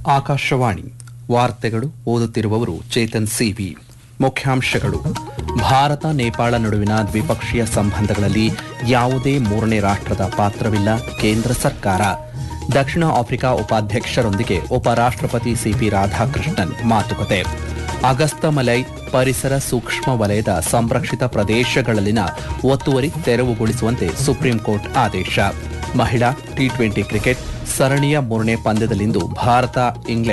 ಆಕಾಶವಾಣಿ ವಾರ್ತೆಗಳು ಓದುತ್ತಿರುವವರು ಚೇತನ್ ಸಿವಿ. ಮುಖ್ಯಾಂಶಗಳು: ಭಾರತ ನೇಪಾಳ ನಡುವಿನ ದ್ವಿಪಕ್ಷೀಯ ಸಂಬಂಧಗಳಲ್ಲಿ ಯಾವುದೇ ಮೂರನೇ ರಾಷ್ಟ್ರದ ಪಾತ್ರವಿಲ್ಲ, ಕೇಂದ್ರ ಸರ್ಕಾರ. ದಕ್ಷಿಣ ಆಫ್ರಿಕಾ ಉಪಾಧ್ಯಕ್ಷರೊಂದಿಗೆ ಉಪರಾಷ್ಟ್ರಪತಿ ಸಿಪಿ ರಾಧಾಕೃಷ್ಣನ್ ಮಾತುಕತೆ. ಅಗಸ್ತಮಲೈ ಪರಿಸರ ಸೂಕ್ಷ್ಮ ವಲಯದ ಸಂರಕ್ಷಿತ ಪ್ರದೇಶಗಳಲ್ಲಿನ ಒತ್ತುವರಿ ತೆರವುಗೊಳಿಸುವಂತೆ ಸುಪ್ರೀಂ ಕೋರ್ಟ್ ಆದೇಶ. ಮಹಿಳಾ ಟಿ20 ಕ್ರಿಕೆಟ್ ಸರಣಿಯ ಮೂರನೇ ಪಂದ್ಯದಲ್ಲಿಂದು ಭಾರತ ಇಂಗ್ಲೆಂಡ್